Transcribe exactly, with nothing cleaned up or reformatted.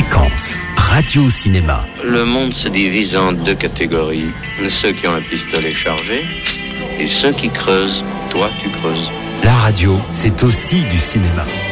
Fréquence, radio cinéma. Le monde se divise en deux catégories. Ceux qui ont un pistolet chargé et ceux qui creusent. Toi, tu creuses. La radio, c'est aussi du cinéma.